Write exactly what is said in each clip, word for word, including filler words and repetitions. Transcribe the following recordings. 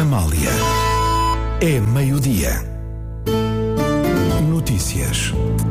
Amália. É meio-dia. Notícias.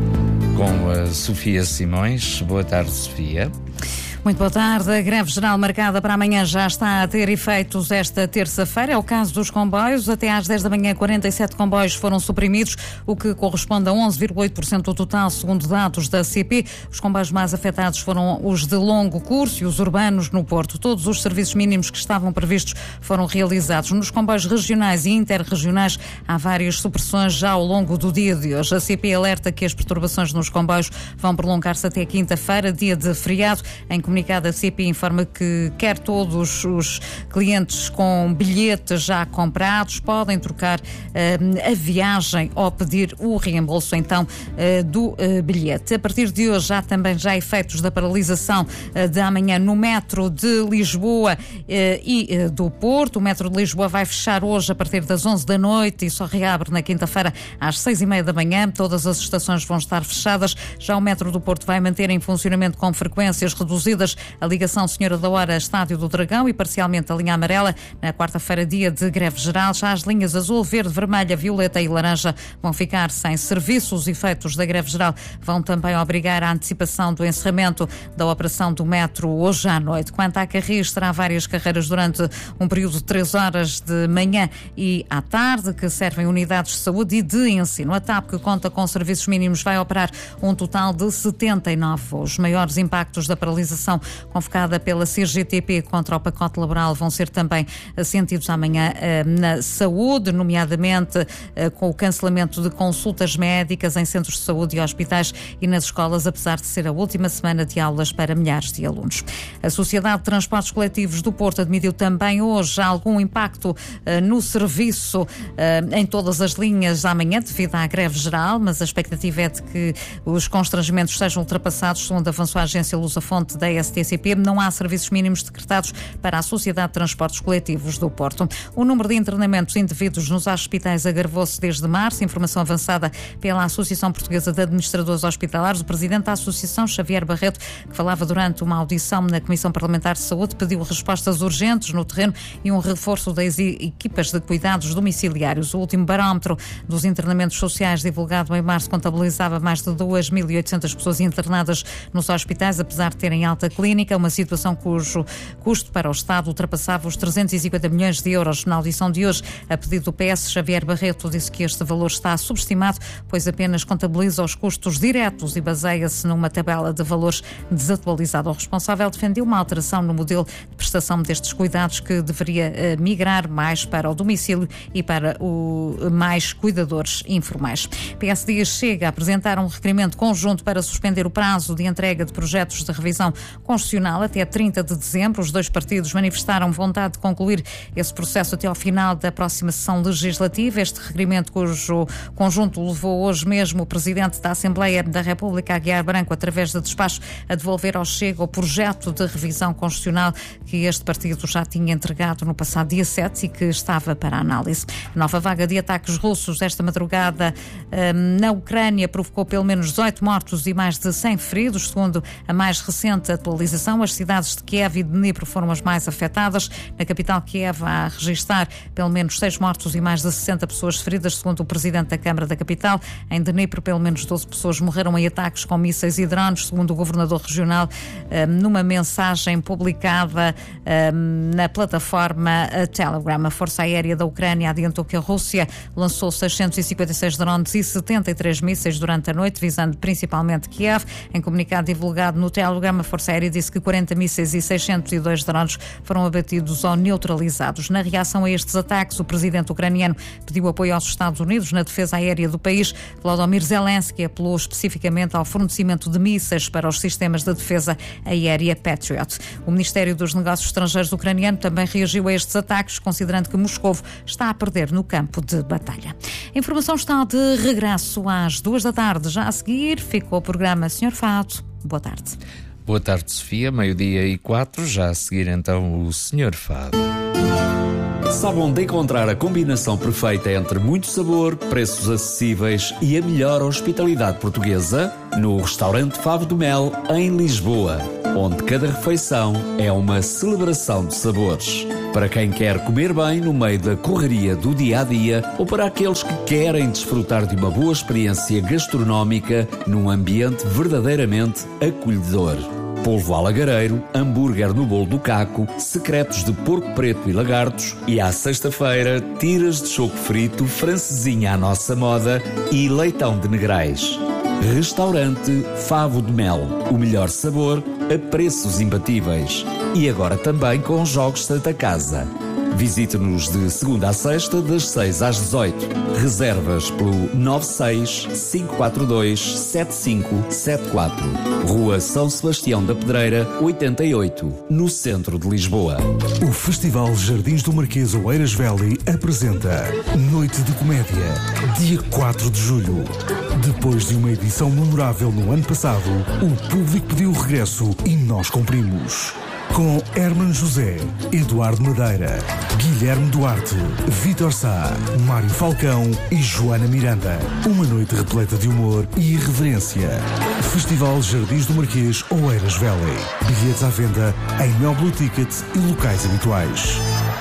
Com a Sofia Simões. Boa tarde, Sofia. Muito boa tarde. A greve geral marcada para amanhã já está a ter efeitos esta terça-feira. É o caso dos comboios. Até às dez da manhã, quarenta e sete comboios foram suprimidos, o que corresponde a onze vírgula oito por cento do total, segundo dados da C P. Os comboios mais afetados foram os de longo curso e os urbanos no Porto. Todos os serviços mínimos que estavam previstos foram realizados. Nos comboios regionais e interregionais há várias supressões já ao longo do dia de hoje. A C P alerta que as perturbações nos comboios vão prolongar-se até quinta-feira, dia de feriado. Em comunicado, a C P informa que quer todos os clientes com bilhetes já comprados podem trocar uh, a viagem ou pedir o reembolso então uh, do uh, bilhete. A partir de hoje há também já efeitos da paralisação uh, de amanhã no metro de Lisboa uh, e uh, do Porto. O metro de Lisboa vai fechar hoje a partir das onze da noite e só reabre na quinta-feira às seis e meia da manhã. Todas as estações vão estar fechadas. Já o metro do Porto vai manter em funcionamento com frequências reduzidas a ligação Senhora da Hora Estádio do Dragão e parcialmente a linha amarela. Na quarta-feira, dia de greve geral, já as linhas azul, verde, vermelha, violeta e laranja vão ficar sem serviço. Os efeitos da greve geral vão também obrigar a antecipação do encerramento da operação do metro hoje à noite. Quanto à Carris, terá várias carreiras durante um período de três horas de manhã e à tarde, que servem unidades de saúde e de ensino. A TAP, que conta com serviços mínimos, vai operar um total de setenta e nove voos. Os maiores impactos da paralisação convocada pela C G T P contra o pacote laboral vão ser também sentidos amanhã eh, na saúde, nomeadamente eh, com o cancelamento de consultas médicas em centros de saúde e hospitais e nas escolas, apesar de ser a última semana de aulas para milhares de alunos. A Sociedade de Transportes Coletivos do Porto admitiu também hoje algum impacto eh, no serviço eh, em todas as linhas amanhã devido à greve geral, mas a expectativa é de que os constrangimentos sejam ultrapassados. Segundo avançou a agência Lusa-Fonte da S T C P, não há serviços mínimos decretados para a Sociedade de Transportes Coletivos do Porto. O número de internamentos indevidos nos hospitais agravou-se desde março. Informação avançada pela Associação Portuguesa de Administradores Hospitalares. O presidente da Associação, Xavier Barreto, que falava durante uma audição na Comissão Parlamentar de Saúde, pediu respostas urgentes no terreno e um reforço das equipas de cuidados domiciliários. O último barómetro dos internamentos sociais, divulgado em março, contabilizava mais de duas mil e oitocentas pessoas internadas nos hospitais, apesar de terem alta clínica, uma situação cujo custo para o Estado ultrapassava os trezentos e cinquenta milhões de euros. Na audição de hoje, a pedido do P S, Xavier Barreto disse que este valor está subestimado, pois apenas contabiliza os custos diretos e baseia-se numa tabela de valores desatualizada. O responsável defendeu uma alteração no modelo de prestação destes cuidados, que deveria uh, migrar mais para o domicílio e para o, uh, mais cuidadores informais. P S D chega a apresentar um requerimento conjunto para suspender o prazo de entrega de projetos de revisão constitucional até trinta de dezembro. Os dois partidos manifestaram vontade de concluir esse processo até ao final da próxima sessão legislativa. Este requerimento, cujo conjunto levou hoje mesmo o Presidente da Assembleia da República, Aguiar Branco, através de despacho, a devolver ao Chega o projeto de revisão constitucional que este partido já tinha entregado no passado dia sete e que estava para análise. A nova vaga de ataques russos esta madrugada hum, na Ucrânia provocou pelo menos dezoito mortos e mais de cem feridos. Segundo a mais recente atualização, as cidades de Kiev e de Dnipro foram as mais afetadas. Na capital, Kiev, há a registrar pelo menos seis mortos e mais de sessenta pessoas feridas, segundo o presidente da Câmara da capital. Em Dnipro, pelo menos doze pessoas morreram em ataques com mísseis e drones, segundo o governador regional, numa mensagem publicada na plataforma Telegram. A Força Aérea da Ucrânia adiantou que a Rússia lançou seiscentos e cinquenta e seis drones e setenta e três mísseis durante a noite, visando principalmente Kiev. Em comunicado divulgado no Telegram, a Força Aérea disse que quarenta mísseis e seiscentos e dois drones foram abatidos ou neutralizados. Na reação a estes ataques, o presidente ucraniano pediu apoio aos Estados Unidos na defesa aérea do país. Volodymyr Zelensky apelou especificamente ao fornecimento de mísseis para os sistemas de defesa aérea Patriot. O Ministério dos Negócios Estrangeiros ucraniano também reagiu a estes ataques, considerando que Moscovo está a perder no campo de batalha. A informação está de regresso às duas da tarde. Já a seguir, ficou o programa senhor Fado. Boa tarde. Boa tarde, Sofia. Meio-dia e quatro. Já a seguir, então, o senhor Fado. Sabe onde encontrar a combinação perfeita entre muito sabor, preços acessíveis e a melhor hospitalidade portuguesa? No restaurante Favo do Mel, em Lisboa, onde cada refeição é uma celebração de sabores. Para quem quer comer bem no meio da correria do dia-a-dia ou para aqueles que querem desfrutar de uma boa experiência gastronómica num ambiente verdadeiramente acolhedor. Polvo alagareiro, hambúrguer no bolo do caco, secretos de porco preto e lagartos e à sexta-feira, tiras de choco frito, francesinha à nossa moda e leitão de negrais. Restaurante Favo de Mel, o melhor sabor a preços imbatíveis. E agora também com jogos Santa Casa. Visite-nos de segunda a sexta, das seis às dezoito. Reservas pelo nove seis cinco quatro dois sete cinco sete quatro. Rua São Sebastião da Pedreira, oitenta e oito, no centro de Lisboa. O Festival Jardins do Marquês Oeiras Valley apresenta Noite de Comédia, dia quatro de julho. Depois de uma edição memorável no ano passado, o público pediu o regresso e nós cumprimos. Com Herman José, Eduardo Madeira, Guilherme Duarte, Vítor Sá, Mário Falcão e Joana Miranda. Uma noite repleta de humor e irreverência. Festival Jardins do Marquês Oeiras Valley. Bilhetes à venda em Mel Blue Ticket e locais habituais.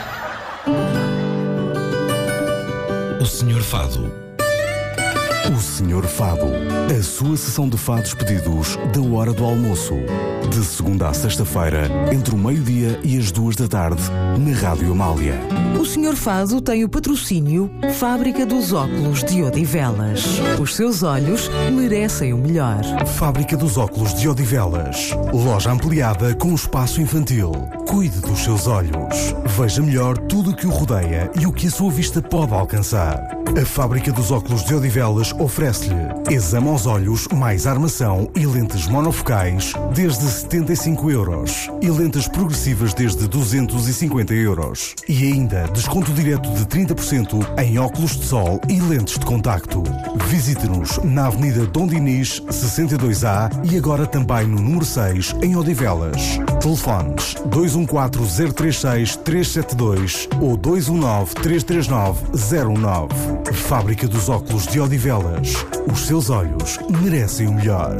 O senhor Fado. O senhor Fado. A sua sessão de fados pedidos da hora do almoço. De segunda a sexta-feira, entre o meio-dia e as duas da tarde, na Rádio Amália. O senhor Fado tem o patrocínio Fábrica dos Óculos de Odivelas. Os seus olhos merecem o melhor. Fábrica dos Óculos de Odivelas. Loja ampliada com espaço infantil. Cuide dos seus olhos. Veja melhor tudo o que o rodeia e o que a sua vista pode alcançar. A Fábrica dos Óculos de Odivelas oferece-lhe exame aos olhos mais armação e lentes monofocais desde setenta e cinco euros e lentes progressivas desde duzentos e cinquenta euros. E ainda desconto direto de trinta por cento em óculos de sol e lentes de contacto. Visite-nos na Avenida Dom Dinis, sessenta e dois A e agora também no número seis em Odivelas. Telefones dois um quatro zero três seis três sete dois ou dois um nove três três nove zero um nove. Fábrica dos Óculos de Odivelas. Os seus olhos merecem o melhor.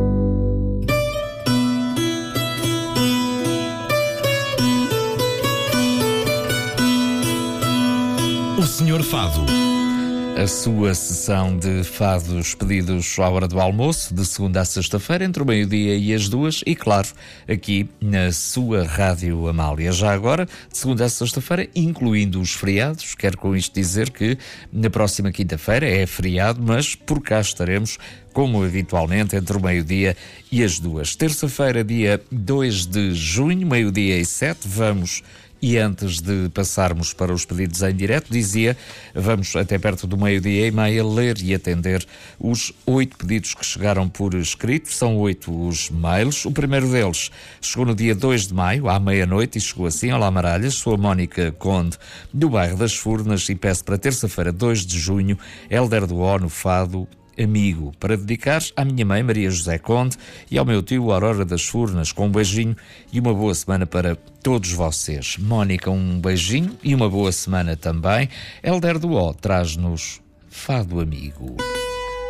O senhor Fado. A sua sessão de fados pedidos à hora do almoço, de segunda a sexta-feira, entre o meio-dia e as duas, e claro, aqui na sua Rádio Amália. Já agora, de segunda a sexta-feira, incluindo os feriados, quero com isto dizer que na próxima quinta-feira é feriado, mas por cá estaremos, como habitualmente, entre o meio-dia e as duas. Terça-feira, dia dois de junho, meio-dia e sete, vamos... E antes de passarmos para os pedidos em direto, dizia, vamos até perto do meio-dia e meia ler e atender os oito pedidos que chegaram por escrito. São oito os mails. O primeiro deles chegou no dia dois de maio, à meia-noite, e chegou assim: Olá Maralhas, sou a Mónica Conde, do bairro das Furnas, e peço para terça-feira, dois de junho, Hélder do Ó, no Fado, Amigo, para dedicar à minha mãe Maria José Conde e ao meu tio Aurora das Furnas, com um beijinho e uma boa semana para todos vocês. Mónica, um beijinho e uma boa semana também. Hélder do Ó traz-nos Fado Amigo.